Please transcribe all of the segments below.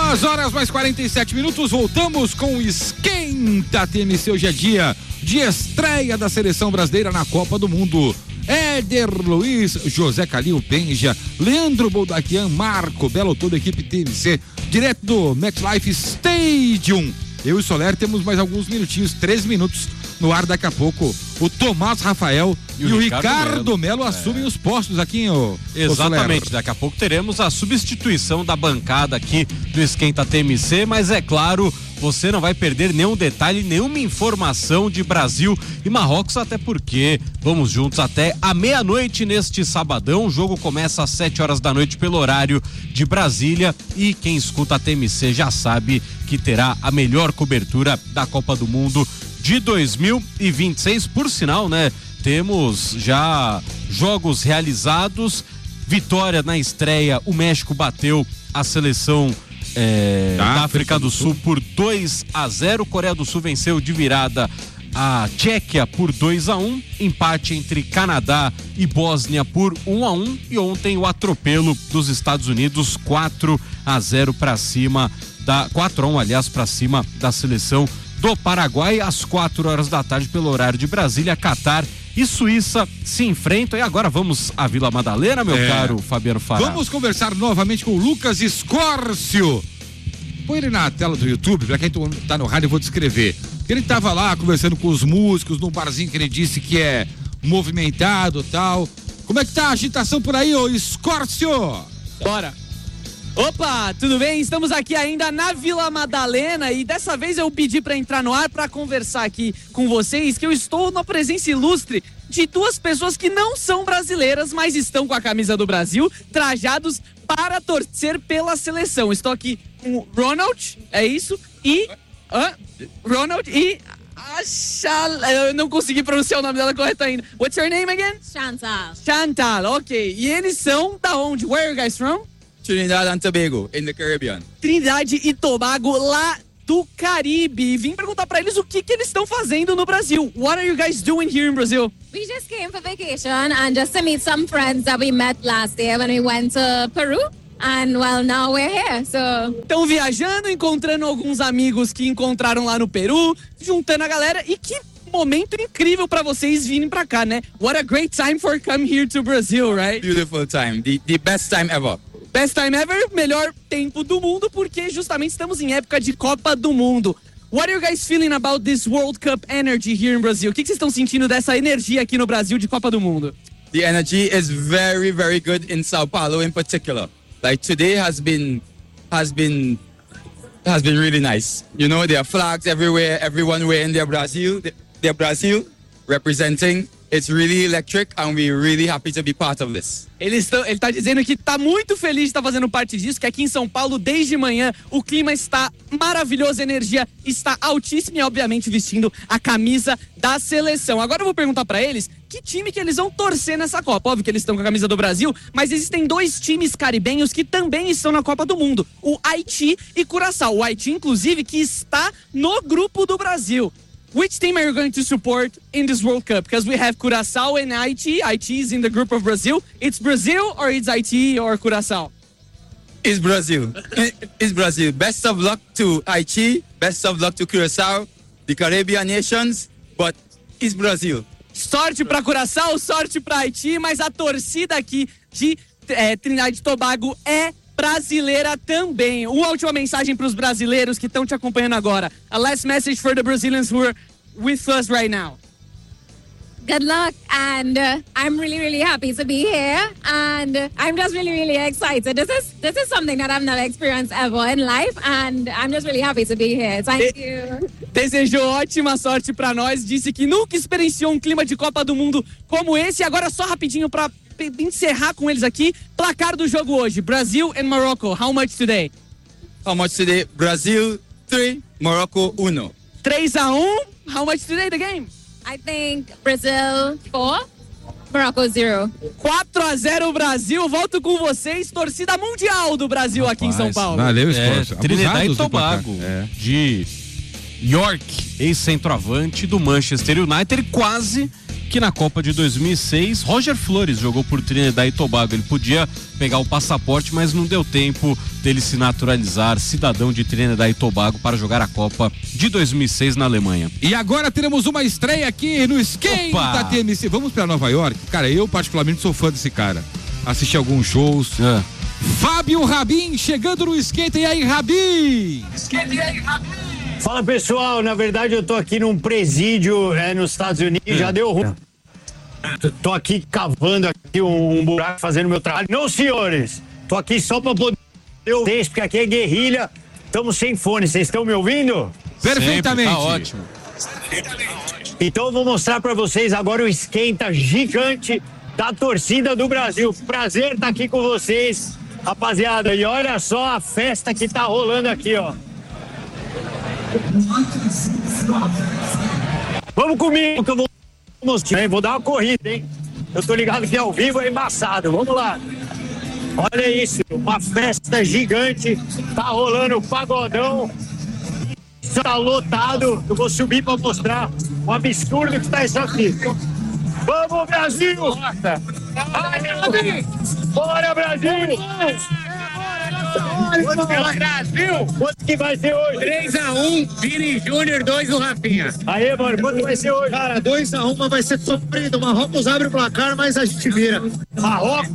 2h47, voltamos com o Esquenta TMC. Hoje é dia de estreia da seleção brasileira na Copa do Mundo. Éder Luiz, José Calil Benja, Leandro Boldaquian, Marco Belo, toda a equipe TMC, direto do MetLife Stadium. Eu e o Soler temos mais alguns minutinhos, 3 minutos no ar. Daqui a pouco o Tomás Rafael e o Ricardo Melo assumem os postos aqui, Exatamente, daqui a pouco teremos a substituição da bancada aqui do Esquenta TMC, mas é claro, você não vai perder nenhum detalhe, nenhuma informação de Brasil e Marrocos, até porque vamos juntos até a meia-noite neste sabadão. O jogo começa às 7 horas da noite pelo horário de Brasília e quem escuta a TMC já sabe que terá a melhor cobertura da Copa do Mundo de 2026. Por sinal, né? Temos já jogos realizados, vitória na estreia, o México bateu a seleção da África do Sul por 2-0, Coreia do Sul venceu de virada a Tchequia por 2-1, empate entre Canadá e Bósnia por 1-1 e ontem o atropelo dos Estados Unidos 4-0 para cima 4-1, aliás, para cima da seleção do Paraguai. Às 4 horas da tarde pelo horário de Brasília, Catar e Suíça se enfrentam. E agora vamos à Vila Madalena, meu caro Fabiano Fará. Vamos conversar novamente com o Lucas Escórcio. Põe ele na tela do YouTube, pra quem tá no rádio eu vou descrever. Ele tava lá conversando com os músicos num barzinho que ele disse que é movimentado e tal. Como é que tá a agitação por aí, ô Escórcio? Bora! Opa, tudo bem? Estamos aqui ainda na Vila Madalena e dessa vez eu pedi para entrar no ar para conversar aqui com vocês que eu estou na presença ilustre de duas pessoas que não são brasileiras, mas estão com a camisa do Brasil, trajados para torcer pela seleção. Estou aqui com o Ronald, é isso? E... Ronald e... eu não consegui pronunciar o nome dela correto ainda. What's your name again? Chantal. Chantal, ok. E eles são da onde? Where are you guys from? Trinidad and Tobago, in the Caribbean. Trindade e Tobago, lá do Caribe. Vim perguntar pra eles o que eles estão fazendo no Brasil. What are you guys doing here in Brazil? We just came for vacation and just to meet some friends that we met last year when we went to Peru. And well, now we're here, so... Estão viajando, encontrando alguns amigos que encontraram lá no Peru, juntando a galera. E que momento incrível pra vocês virem pra cá, né? What a great time for come here to Brazil, right? Beautiful time, the best time ever. Best time ever, melhor tempo do mundo, porque justamente estamos em época de Copa do Mundo. What are you guys feeling about this World Cup energy here in Brazil? O que vocês estão sentindo dessa energia aqui no Brasil de Copa do Mundo? The energy is very, very good in Sao Paulo in particular. Like today has been really nice. You know, there are flags everywhere, everyone wearing their Brazil representing. It's really electric and we're really happy to be part of this. Ele tá dizendo que tá muito feliz de estar fazendo parte disso, que aqui em São Paulo, desde manhã, o clima está maravilhoso, a energia está altíssima e, obviamente, vestindo a camisa da seleção. Agora eu vou perguntar pra eles que time que eles vão torcer nessa Copa. Óbvio que eles estão com a camisa do Brasil, mas existem dois times caribenhos que também estão na Copa do Mundo, o Haiti e Curaçao. O Haiti, inclusive, que está no grupo do Brasil. Which team are you going to support in this World Cup? Because we have Curaçao and Haiti. Haiti is in the group of Brazil. It's Brazil or it's Haiti or Curaçao? It's Brazil. It's Brazil. Best of luck to Haiti. Best of luck to Curaçao, the Caribbean nations. But it's Brazil. Sorte para Curaçao, sorte para Haiti, mas a torcida aqui de Trinidad e Tobago é brasileira também. Uma última mensagem para os brasileiros que estão te acompanhando agora. A last message for the Brazilians who are with us right now. Good luck, and I'm really, really happy to be here, and I'm just really, really excited. This is something that I've never experienced ever in life, and I'm just really happy to be here. Thank you. Desejou ótima sorte para nós, disse que nunca experienciou um clima de Copa do Mundo como esse. Agora só rapidinho para encerrar com eles aqui, placar do jogo hoje, Brazil and Morocco, how much today? How much today? Brazil 3, Morocco 1. 3-1, how much today the game? I think Brazil 4, Morocco 0. 4-0 Brasil, volto com vocês, torcida mundial do Brasil. Rapaz, aqui em São Paulo. Valeu, Escórcio. Trinidad e Tobago, de York, ex-centroavante do Manchester United, quase que na Copa de 2006, Roger Flores jogou por Trinidad e Tobago. Ele podia pegar o passaporte, mas não deu tempo dele se naturalizar cidadão de Trinidad e Tobago para jogar a Copa de 2006 na Alemanha. E agora teremos uma estreia aqui no Esquenta TMC. Vamos para Nova York? Cara, eu particularmente sou fã desse cara. Assisti alguns shows. Fábio Rabin chegando no Esquenta. E aí, Rabin? Fala, pessoal, na verdade eu tô aqui num presídio nos Estados Unidos, já deu ruim. Tô aqui cavando aqui um buraco, fazendo meu trabalho. Não, senhores, tô aqui só pra poder ouvir, porque aqui é guerrilha, estamos sem fone, vocês estão me ouvindo? Perfeitamente. Sempre, tá ótimo. Então eu vou mostrar pra vocês agora o esquenta gigante da torcida do Brasil. Prazer estar aqui com vocês, rapaziada, e olha só a festa que tá rolando aqui, ó. Vamos comigo que eu vou mostrar, hein? Vou dar uma corrida, hein? Eu tô ligado que ao vivo é embaçado. Vamos lá. Olha isso, uma festa gigante. Tá rolando o pagodão. Tá lotado. Eu vou subir pra mostrar o absurdo que tá isso aqui. Vamos, Brasil! Bora, Brasil! Quanto que vai ser hoje? 3-1, Vini Júnior, 2 do Rafinha. Aí, mano, quanto vai ser hoje? Cara, 2-1, mas vai ser sofrido. Marrocos abre o placar, mas a gente vira. Marrocos,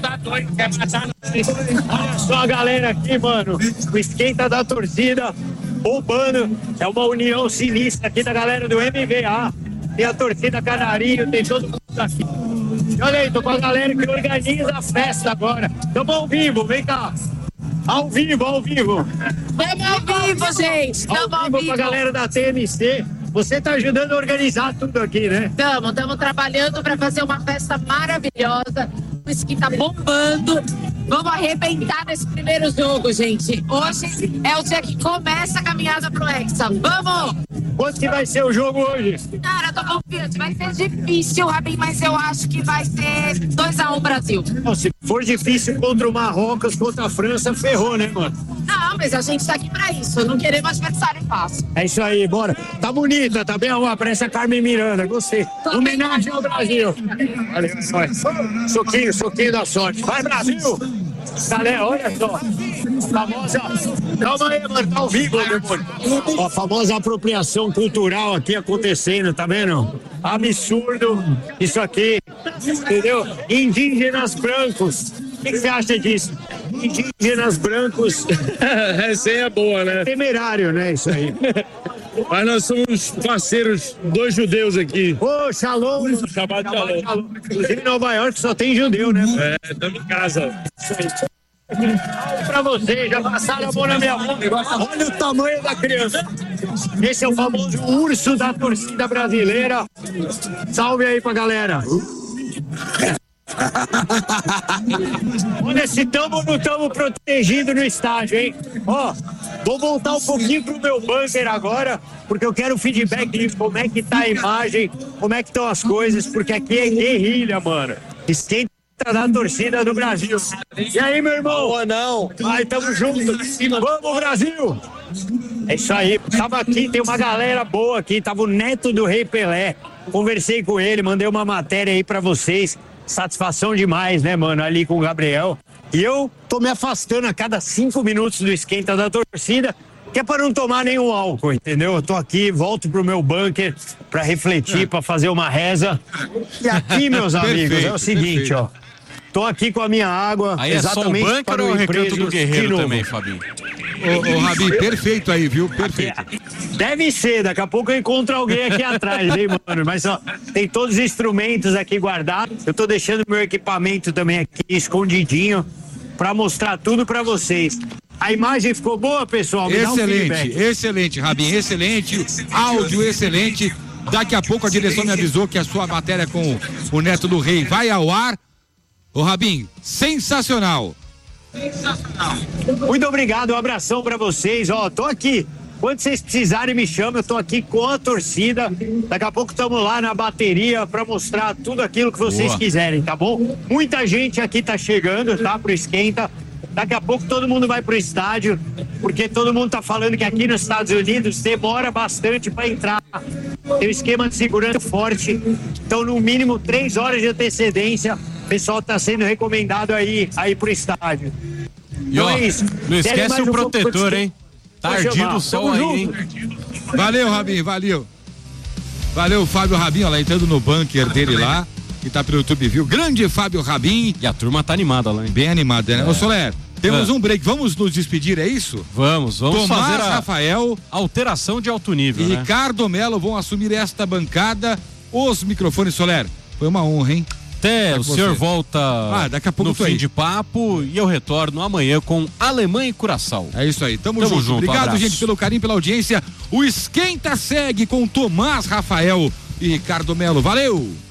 olha só a galera aqui, mano. O esquenta da torcida, bombando. É uma união sinistra aqui da galera do MMA. Tem a torcida Canarinho, tem todo mundo aqui. Olha aí, tô com a galera que organiza a festa agora. Tamo ao vivo, vem cá. Ao vivo, ao vivo. Vamos ao vivo, gente. Ao vivo com a galera da TMC. Você tá ajudando a organizar tudo aqui, né? Estamos trabalhando para fazer uma festa maravilhosa. O esqui tá bombando. Vamos arrebentar nesse primeiro jogo, gente. Hoje é o dia que começa a caminhada pro Hexa. Vamos! Quanto que vai ser o jogo hoje? Cara, tô confiante. Vai ser difícil, Rabin, mas eu acho que vai ser 2-1 Brasil. Não, se for difícil contra o Marrocos, contra a França, ferrou, né, mano? Não, mas a gente tá aqui pra isso. Não queremos adversário fácil. É isso aí, bora. Tá bonita, tá bem arrumada. Parece a Carmen Miranda, gostei. Homenagem ao Brasil. Valeu, soquinho da sorte. Vai, Brasil! Galera, olha só. Famosa. Calma aí, mano, tá ao vivo, demônio. A famosa apropriação cultural aqui acontecendo, tá vendo? Absurdo isso aqui, entendeu? Indígenas brancos. O que você acha disso? Indígenas brancos. Essa aí é boa, né? Temerário, né? Isso aí. Mas nós somos parceiros, 2 judeus aqui. Ô, Shalom. Shabbat Shalom. Inclusive em Nova York só tem judeu, né? Estamos em casa. Pra vocês, já passaram a mão na minha mão. Olha o tamanho da criança. Esse é o famoso urso da torcida brasileira. Salve aí pra galera. Olha, se tamo ou não tamo protegido no estádio, hein? Ó, vou voltar um pouquinho pro meu bunker agora, porque eu quero feedback de como é que tá a imagem, como é que estão as coisas, porque aqui é guerrilha, mano. Esquenta da torcida do Brasil. E aí, meu irmão? Boa, não. Ai, tamo junto. Vamos, Brasil! É isso aí. Tava aqui, tem uma galera boa aqui. Tava o neto do Rei Pelé. Conversei com ele, mandei uma matéria aí pra vocês. Satisfação demais, né, mano? Ali com o Gabriel. E eu tô me afastando a cada 5 minutos do esquenta da torcida, que é pra não tomar nenhum álcool, entendeu? Eu tô aqui, volto pro meu bunker pra refletir, pra fazer uma reza. E aqui, meus amigos, é o seguinte, ó. Tô aqui com a minha água. Aí é só o bunker ou o Recanto do Guerreiro também, Fabinho? Ô, Rabi, perfeito aí, viu? Perfeito. Deve ser, daqui a pouco eu encontro alguém aqui atrás, hein, mano? Mas ó, tem todos os instrumentos aqui guardados. Eu tô deixando meu equipamento também aqui escondidinho pra mostrar tudo pra vocês. A imagem ficou boa, pessoal? Me dá um feedback. Excelente, Rabin, excelente. Áudio excelente. Daqui a pouco a direção me avisou que a sua matéria com o Neto do Rei vai ao ar. Ô, Rabin, sensacional. Muito obrigado, um abração pra vocês. Ó, tô aqui. Quando vocês precisarem, me chamam. Eu tô aqui com a torcida. Daqui a pouco estamos lá na bateria pra mostrar tudo aquilo que vocês quiserem, tá bom? Muita gente aqui tá chegando, tá? Pro esquenta. Daqui a pouco todo mundo vai pro estádio, porque todo mundo tá falando que aqui nos Estados Unidos demora bastante pra entrar tem um esquema de segurança forte, então no mínimo 3 horas de antecedência, o pessoal está sendo recomendado aí pro estádio. E ó, não esquece o protetor, hein? Tá Pode ardido chamar. o sol Tamo aí, junto. hein? Valeu, Rabinho, valeu. Valeu, Fábio Rabin, ó, lá entrando no bunker dele lá, que tá pelo YouTube, viu? Grande Fábio Rabin. E a turma tá animada lá, hein? Bem animada, né? Ô, Soler, temos um break, vamos nos despedir, é isso? Vamos Tomás fazer a Rafael, alteração de alto nível, e né? Ricardo Melo vão assumir esta bancada. Os microfones, Soler, foi uma honra, hein? Até Tá o com senhor você. volta Daqui a pouco no tô fim aí. de papo e eu retorno amanhã com Alemanha e Curaçao. É isso aí, tamo Tamo junto. junto, Obrigado, abraço. gente, pelo carinho, pela audiência. O Esquenta segue com Tomás Rafael e Ricardo Melo. Valeu!